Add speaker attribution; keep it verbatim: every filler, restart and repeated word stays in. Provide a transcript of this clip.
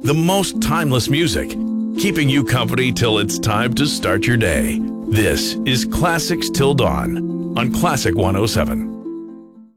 Speaker 1: The most timeless music, keeping you company till it's time to start your day. This is Classics Till Dawn on Classic one oh seven.